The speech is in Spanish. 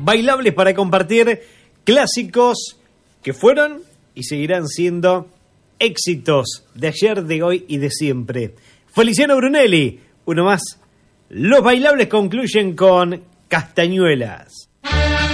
bailables para compartir, clásicos que fueron y seguirán siendo éxitos de ayer, de hoy y de siempre. Feliciano Brunelli, uno más. Los bailables concluyen con Castañuelas.